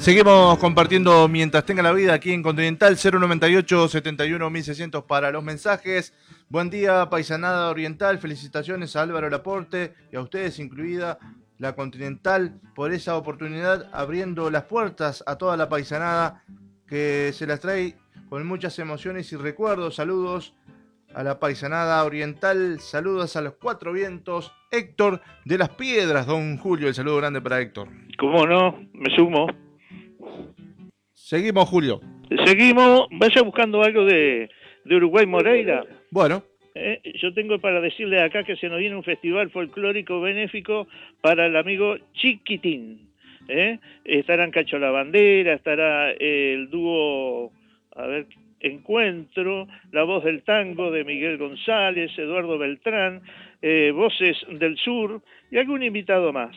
Seguimos compartiendo mientras tenga la vida aquí en Continental. 098-71-1600 para los mensajes. Buen día, paisanada oriental. Felicitaciones a Álvaro Laporte y a ustedes, incluida la Continental, por esa oportunidad, abriendo las puertas a toda la paisanada que se las trae con muchas emociones y recuerdos. Saludos a la paisanada oriental, saludos a los cuatro vientos. Héctor de las Piedras, don Julio, el saludo grande para Héctor. ¿Cómo no? Me sumo. Seguimos, Julio. Seguimos. Vaya buscando algo de Uruguay Moreira. Bueno. Yo tengo para decirle acá que se nos viene un festival folclórico benéfico para el amigo Chiquitín. Estarán Cacho la Bandera, estará el dúo, Encuentro, La Voz del Tango de Miguel González, Eduardo Beltrán, Voces del Sur y algún invitado más.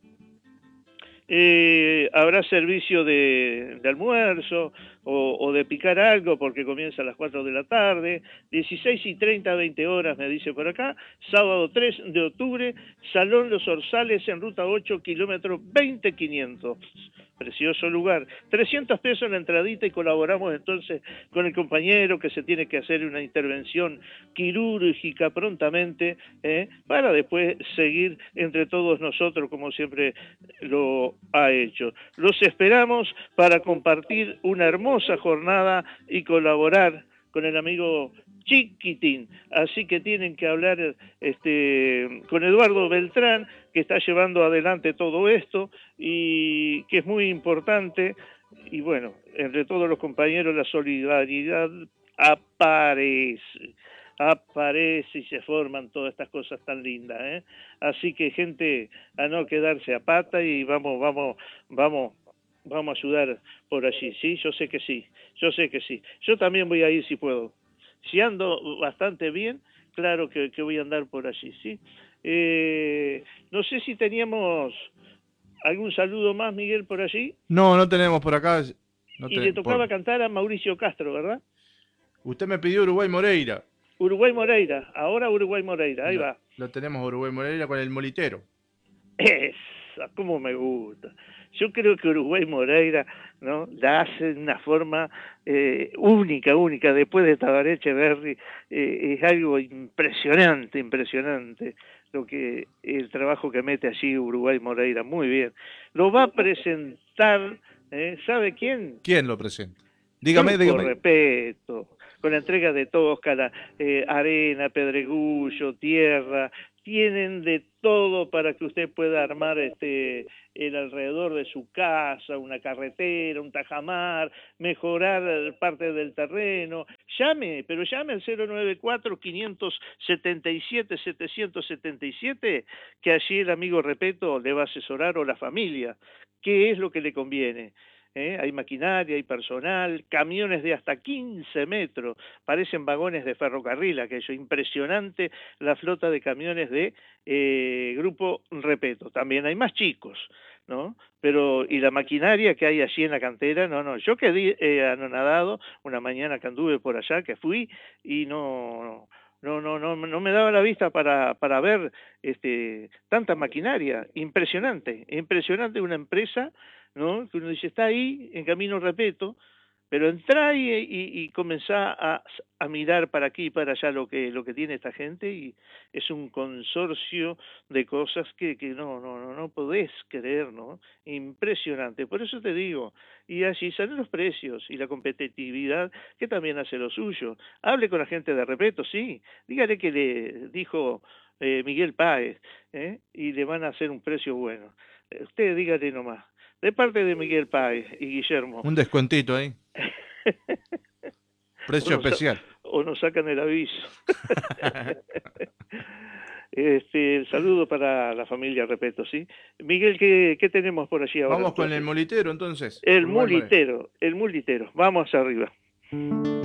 Habrá servicio de almuerzo o de picar algo porque comienza a las 4 de la tarde, 16:30 a 20 horas me dice por acá, sábado 3 de octubre, Salón Los Orzales en ruta 8, kilómetro 20500. Precioso lugar, 300 pesos la entradita y colaboramos entonces con el compañero que se tiene que hacer una intervención quirúrgica prontamente, para después seguir entre todos nosotros como siempre lo ha hecho. Los esperamos para compartir una hermosa jornada y colaborar con el amigo Chiquitín, así que tienen que hablar con Eduardo Beltrán, que está llevando adelante todo esto y que es muy importante, y bueno, entre todos los compañeros la solidaridad aparece y se forman todas estas cosas tan lindas, Así que gente, a no quedarse a pata y vamos a ayudar por allí, ¿sí? Yo sé que sí. Yo también voy a ir si puedo. Si ando bastante bien, claro que voy a andar por allí, ¿sí? No sé si teníamos algún saludo más, Miguel, por allí. No tenemos por acá. Le tocaba cantar a Mauricio Castro, ¿verdad? Usted me pidió Uruguay Moreira. Uruguay Moreira, ahora Uruguay Moreira, ahí va. Lo tenemos Uruguay Moreira con el molitero. Esa, cómo me gusta. Yo creo que Uruguay Moreira, ¿no?, la hace de una forma única, después de Tabaré Echeverri, es algo impresionante, el trabajo que mete allí Uruguay Moreira, muy bien. Lo va a presentar, ¿sabe quién? ¿Quién lo presenta? Dígame. Respeto, con la entrega de Toscana, arena, pedregullo, tierra, tienen de todo para que usted pueda armar el alrededor de su casa, una carretera, un tajamar, mejorar parte del terreno. Llame al 094-577-777, que allí el amigo Repeto le va a asesorar, o la familia, qué es lo que le conviene. Hay maquinaria, hay personal, camiones de hasta 15 metros, parecen vagones de ferrocarril aquello, impresionante la flota de camiones de Grupo Repeto. También hay más chicos, ¿no? Pero, y la maquinaria que hay allí en la cantera, yo quedé anonadado una mañana que anduve por allá, que fui, y no me daba la vista para ver tanta maquinaria, impresionante una empresa, ¿no?, que uno dice, está ahí, en Camino Repeto, pero entrá y comenzá a mirar para aquí y para allá lo que tiene esta gente, y es un consorcio de cosas que no podés creer, ¿no? Impresionante. Por eso te digo, y allí salen los precios y la competitividad, que también hace lo suyo. Hable con la gente de Repeto, sí, dígale que le dijo Miguel Páez, y le van a hacer un precio bueno. Usted dígale nomás. De parte de Miguel Páez y Guillermo. Un descuentito ahí. Precio especial. O nos sacan el aviso. El saludo para la familia Repeto, ¿sí? Miguel, ¿qué tenemos por allí ahora? Vamos entonces? Con el molitero, entonces. El mulitero. Vamos arriba.